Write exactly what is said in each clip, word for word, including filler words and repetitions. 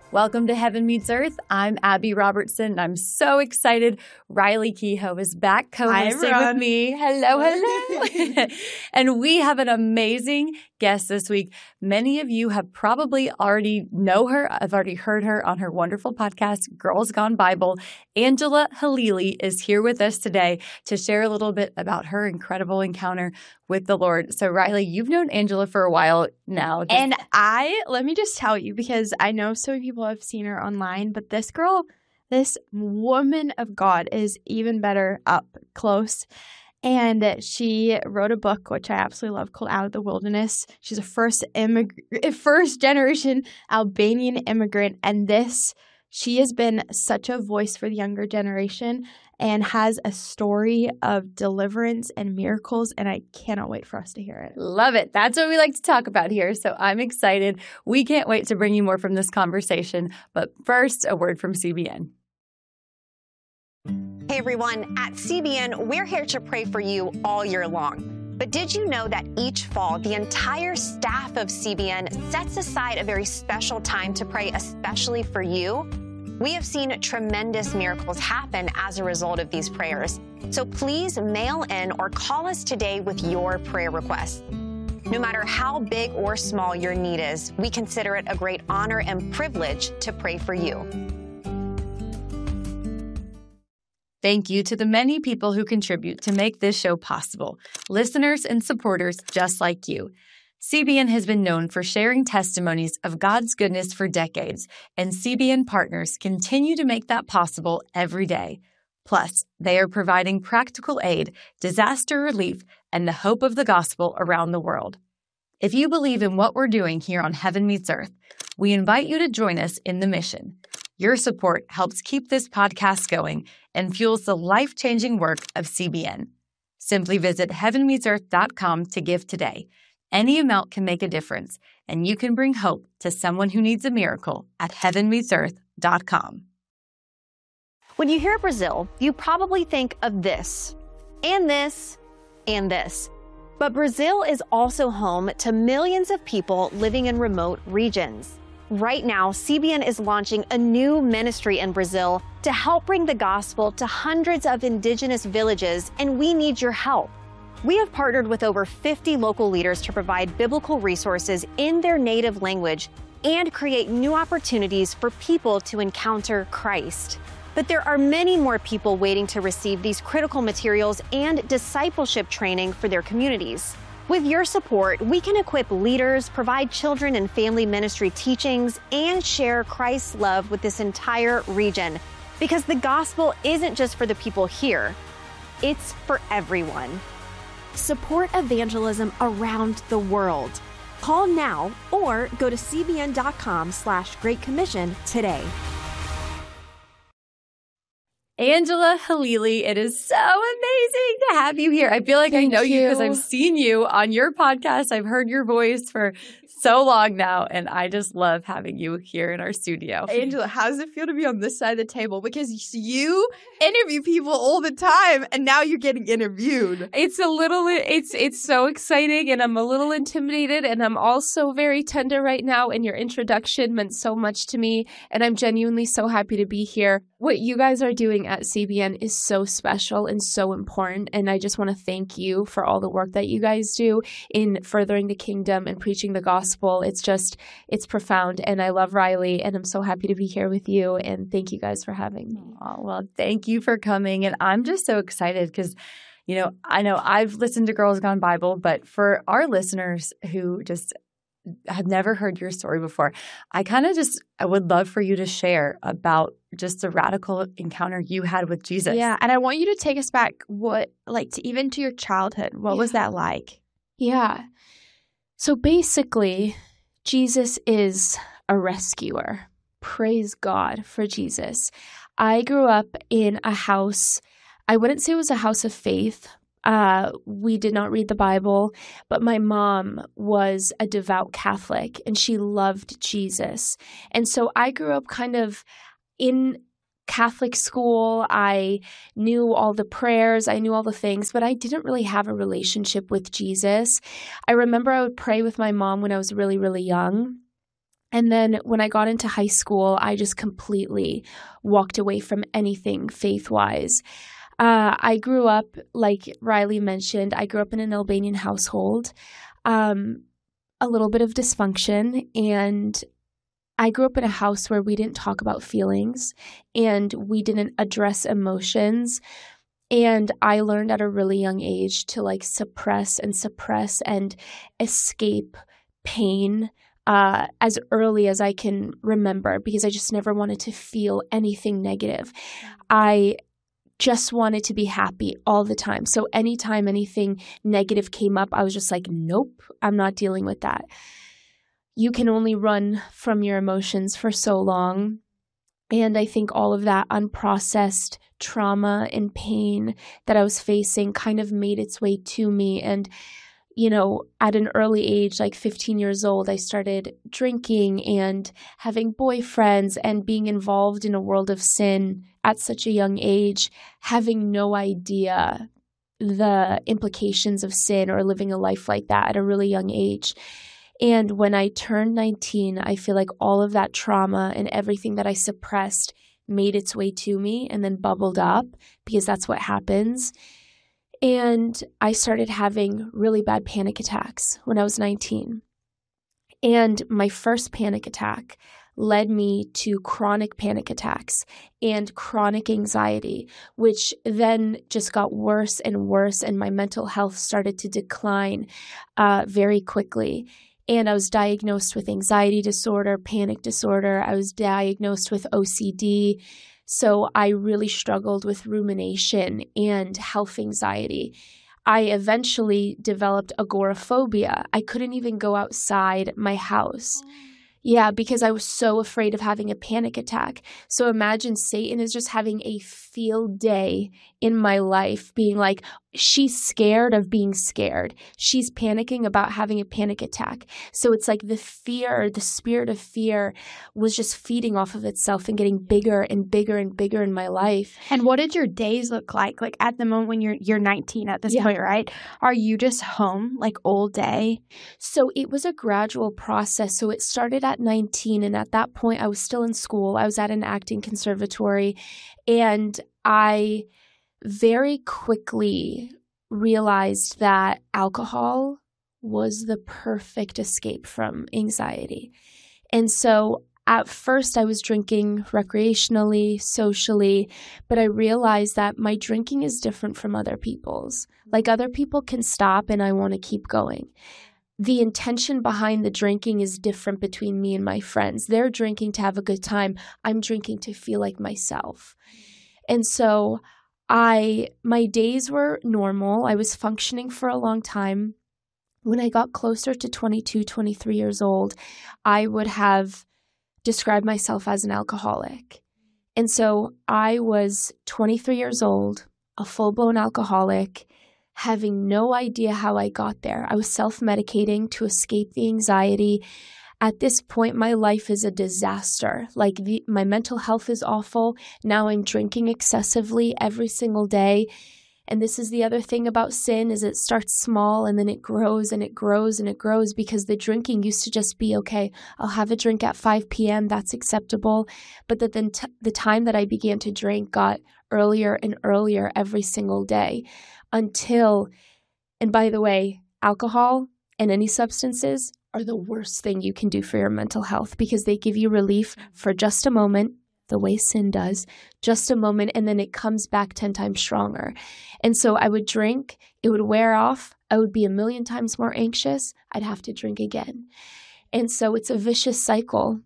Welcome to Heaven Meets Earth. I'm Abby Robertson, and I'm so excited. Riley Kehoe is back co-hosting with me. Hello, hello. And we have an amazing guest this week. Many of you have probably already know her. I've already heard her on her wonderful podcast, Girls Gone Bible. Angela Halili is here with us today to share a little bit about her incredible encounter with the Lord. So, Riley, you've known Angela for a while now. Just- and I, let me just tell you, because I know so many people have seen her online, but this girl, this woman of God is even better up close. And she wrote a book, which I absolutely love, called Out of the Wilderness. She's a first immig- first generation Albanian immigrant. And this, she has been such a voice for the younger generation and has a story of deliverance and miracles, and I cannot wait for us to hear it. Love it. That's what we like to talk about here, so I'm excited. We can't wait to bring you more from this conversation, but first, a word from C B N. Hey everyone, at C B N, we're here to pray for you all year long. But did you know that each fall, the entire staff of C B N sets aside a very special time to pray especially for you? We have seen tremendous miracles happen as a result of these prayers. So please mail in or call us today with your prayer requests. No matter how big or small your need is, we consider it a great honor and privilege to pray for you. Thank you to the many people who contribute to make this show possible, listeners and supporters just like you. C B N has been known for sharing testimonies of God's goodness for decades, and C B N partners continue to make that possible every day. Plus, they are providing practical aid, disaster relief, and the hope of the gospel around the world. If you believe in what we're doing here on Heaven Meets Earth, we invite you to join us in the mission. Your support helps keep this podcast going and fuels the life-changing work of C B N. Simply visit heaven meets earth dot com to give today. Any amount can make a difference, and you can bring hope to someone who needs a miracle at heaven meets earth dot com. When you hear Brazil, you probably think of this, and this, and this. But Brazil is also home to millions of people living in remote regions. Right now, C B N is launching a new ministry in Brazil to help bring the gospel to hundreds of indigenous villages, and we need your help. We have partnered with over fifty local leaders to provide biblical resources in their native language and create new opportunities for people to encounter Christ. But there are many more people waiting to receive these critical materials and discipleship training for their communities. With your support, we can equip leaders, provide children and family ministry teachings, and share Christ's love with this entire region. Because the gospel isn't just for the people here, it's for everyone. Support evangelism around the world. Call now or go to cbn.com slash Great Commission today. Angela Halili, it is so amazing to have you here. I feel like Thank I know you because I've seen you on your podcast. I've heard your voice for so long now, and I just love having you here in our studio. Angela, how does it feel to be on this side of the table? Because you interview people all the time, and now you're getting interviewed. It's a little, it's it's so exciting, and I'm a little intimidated, and I'm also very tender right now, and your introduction meant so much to me, and I'm genuinely so happy to be here. What you guys are doing at C B N is so special and so important, and I just want to thank you for all the work that you guys do in furthering the kingdom and preaching the gospel. It's just, it's profound, and I love Riley, and I'm so happy to be here with you, and thank you guys for having me. Oh, well, thank you for coming, and I'm just so excited because, you know, I know I've listened to Girls Gone Bible, but for our listeners who just have never heard your story before, I kind of just, I would love for you to share about just the radical encounter you had with Jesus. Yeah, and I want you to take us back, what, like, to even to your childhood. What yeah. was that like? Yeah. So basically, Jesus is a rescuer. Praise God for Jesus. I grew up in a house, I wouldn't say it was a house of faith. Uh, we did not read the Bible, but my mom was a devout Catholic and she loved Jesus. And so I grew up kind of in Catholic school. I knew all the prayers, I knew all the things, but I didn't really have a relationship with Jesus. I remember I would pray with my mom when I was really, really young. And then when I got into high school, I just completely walked away from anything faith-wise. Uh, I grew up, like Riley mentioned, I grew up in an Albanian household, um, a little bit of dysfunction, and I grew up in a house where we didn't talk about feelings and we didn't address emotions. And I learned at a really young age to like suppress and suppress and escape pain uh, as early as I can remember, because I just never wanted to feel anything negative. I just wanted to be happy all the time. So anytime anything negative came up, I was just like, nope, I'm not dealing with that. You can only run from your emotions for so long. And I think all of that unprocessed trauma and pain that I was facing kind of made its way to me. And, you know, at an early age, like fifteen years old, I started drinking and having boyfriends and being involved in a world of sin at such a young age, having no idea the implications of sin or living a life like that at a really young age. And when I turned nineteen, I feel like all of that trauma and everything that I suppressed made its way to me and then bubbled up, because that's what happens. And I started having really bad panic attacks when I was nineteen. And my first panic attack led me to chronic panic attacks and chronic anxiety, which then just got worse and worse, and my mental health started to decline uh, very quickly. And I was diagnosed with anxiety disorder, panic disorder. I was diagnosed with O C D. So I really struggled with rumination and health anxiety. I eventually developed agoraphobia. I couldn't even go outside my house. Yeah, because I was so afraid of having a panic attack. So imagine Satan is just having a field day in my life, being like, she's scared of being scared. She's panicking about having a panic attack. So it's like the fear, the spirit of fear was just feeding off of itself and getting bigger and bigger and bigger in my life. And what did your days look like? Like at the moment when you're you're nineteen at this Yeah. point, right? Are you just home like all day? So it was a gradual process. So it started at nineteen, and at that point I was still in school. I was at an acting conservatory, and I very quickly realized that alcohol was the perfect escape from anxiety. And so at first I was drinking recreationally, socially, but I realized that my drinking is different from other people's. Like other people can stop and I want to keep going. The intention behind the drinking is different between me and my friends. They're drinking to have a good time. I'm drinking to feel like myself. And so I, my days were normal. I was functioning for a long time. When I got closer to twenty-two, twenty-three years old, I would have described myself as an alcoholic. And so I was twenty-three years old, a full-blown alcoholic, having no idea how I got there. I was self-medicating to escape the anxiety. At this point, my life is a disaster. Like the, my mental health is awful. Now I'm drinking excessively every single day. And this is the other thing about sin, is it starts small and then it grows and it grows and it grows, because the drinking used to just be, okay, I'll have a drink at five p.m. That's acceptable. But that then t- the time that I began to drink got earlier and earlier every single day until, and by the way, alcohol and any substances are the worst thing you can do for your mental health, because they give you relief for just a moment, the way sin does, just a moment, and then it comes back ten times stronger. And so I would drink, it would wear off, I would be a million times more anxious, I'd have to drink again. And so it's a vicious cycle.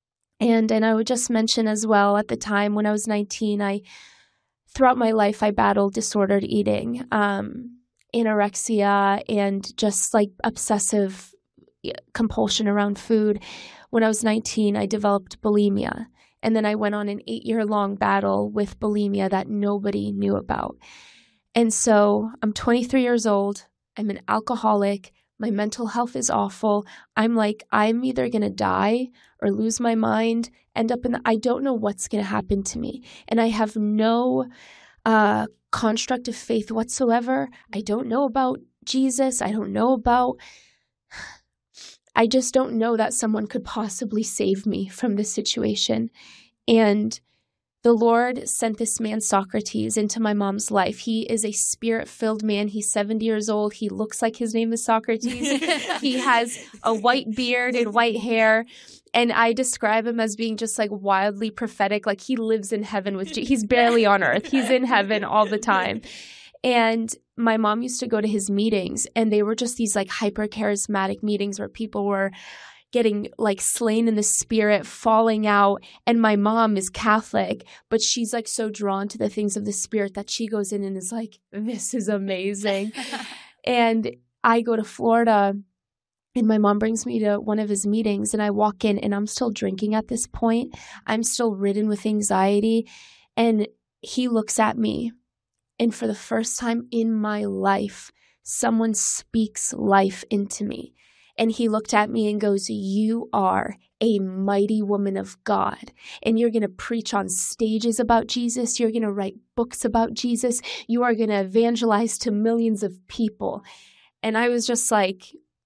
And and I would just mention as well, at the time when I was nineteen, I throughout my life I battled disordered eating, um, anorexia, and just like obsessive compulsion around food. When I was nineteen, I developed bulimia. And then I went on an eight-year-long battle with bulimia that nobody knew about. And so I'm twenty-three years old. I'm an alcoholic. My mental health is awful. I'm like, I'm either going to die or lose my mind, end up in the, I don't know what's going to happen to me. And I have no uh, construct of faith whatsoever. I don't know about Jesus. I don't know about I just don't know that someone could possibly save me from this situation. And the Lord sent this man, Socrates, into my mom's life. He is a spirit-filled man. He's seventy years old. He looks like his name is Socrates. He has a white beard and white hair. And I describe him as being just like wildly prophetic. Like he lives in heaven with Jesus. He's barely on earth. He's in heaven all the time. And my mom used to go to his meetings, and they were just these like hyper charismatic meetings where people were getting like slain in the spirit, falling out. And my mom is Catholic, but she's like so drawn to the things of the spirit that she goes in and is like, this is amazing. And I go to Florida, and my mom brings me to one of his meetings, and I walk in, and I'm still drinking at this point. I'm still ridden with anxiety. And he looks at me, and for the first time in my life, someone speaks life into me. And he looked at me and goes, you are a mighty woman of God, and you're going to preach on stages about Jesus. You're going to write books about Jesus. You are going to evangelize to millions of people. And I was just like,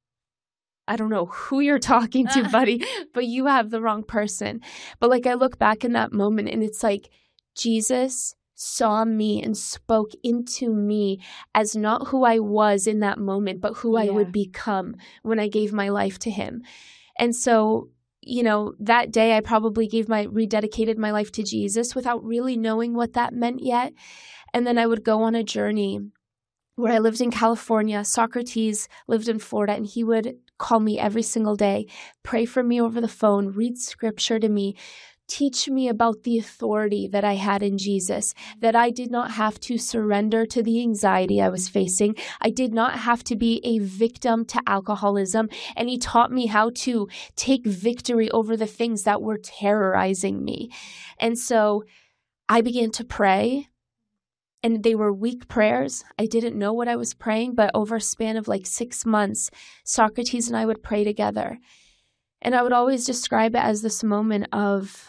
I don't know who you're talking to, buddy, but you have the wrong person. But like I look back in that moment, and it's like Jesus saw me and spoke into me as not who I was in that moment, but who yeah. I would become when I gave my life to him. And so, you know, that day I probably gave my, rededicated my life to Jesus without really knowing what that meant yet. And then I would go on a journey where I lived in California. Socrates lived in Florida, and he would call me every single day, pray for me over the phone, read scripture to me, teach me about the authority that I had in Jesus, that I did not have to surrender to the anxiety I was facing. I did not have to be a victim to alcoholism. And he taught me how to take victory over the things that were terrorizing me. And so I began to pray, and they were weak prayers. I didn't know what I was praying, but over a span of like six months, Socrates and I would pray together. And I would always describe it as this moment of,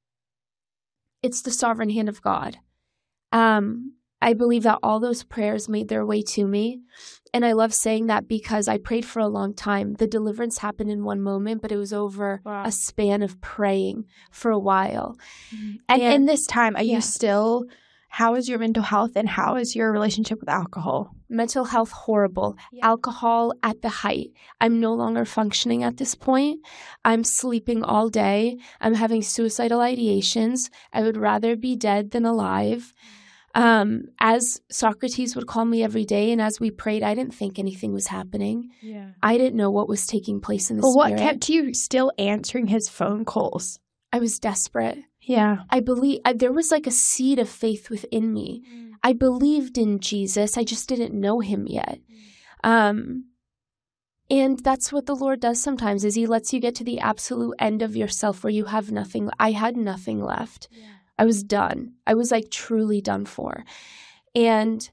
it's the sovereign hand of God. Um, I believe that all those prayers made their way to me. And I love saying that because I prayed for a long time. The deliverance happened in one moment, but it was over wow. a span of praying for a while. Mm-hmm. And, and in this time, are yeah. you still, how is your mental health, and how is your relationship with alcohol? Mental health, horrible. Yeah. Alcohol at the height. I'm no longer functioning at this point. I'm sleeping all day. I'm having suicidal ideations. I would rather be dead than alive. Um, as Socrates would call me every day, and as we prayed, I didn't think anything was happening. Yeah. I didn't know what was taking place in the well, spirit. What kept you still answering his phone calls? I was desperate. Yeah. I believe I, there was like a seed of faith within me. Mm. I believed in Jesus. I just didn't know him yet. Mm. Um, and that's what the Lord does sometimes, is he lets you get to the absolute end of yourself where you have nothing. I had nothing left. Yeah. I was done. I was like truly done for. And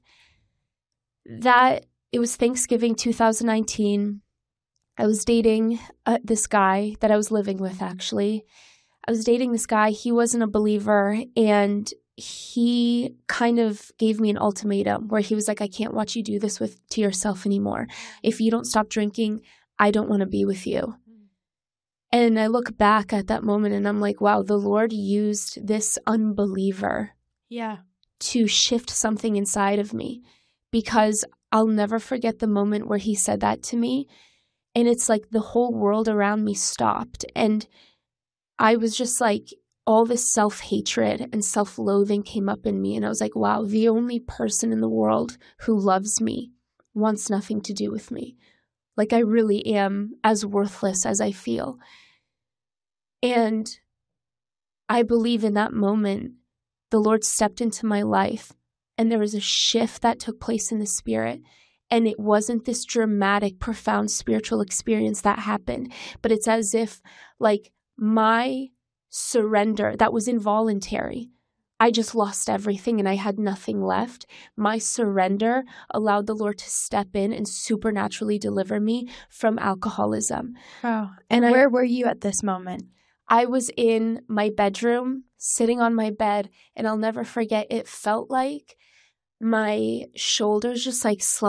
that, it was Thanksgiving two thousand nineteen. I was dating uh, this guy that I was living with, actually. I was dating this guy. He wasn't a believer, and he kind of gave me an ultimatum where he was like, I can't watch you do this with to yourself anymore. If you don't stop drinking, I don't want to be with you. And I look back at that moment, and I'm like, wow, the Lord used this unbeliever yeah. to shift something inside of me, because I'll never forget the moment where he said that to me. And it's like the whole world around me stopped. And I was just like, all this self-hatred and self-loathing came up in me. And I was like, wow, the only person in the world who loves me wants nothing to do with me. Like, I really am as worthless as I feel. And I believe in that moment, the Lord stepped into my life, and there was a shift that took place in the spirit. And it wasn't this dramatic, profound spiritual experience that happened, but it's as if like my surrender that was involuntary. I just lost everything and I had nothing left. My surrender allowed the Lord to step in and supernaturally deliver me from alcoholism. Wow. And, and where I, were you at this moment? I was in my bedroom, sitting on my bed, and I'll never forget, it felt like my shoulders just like slumped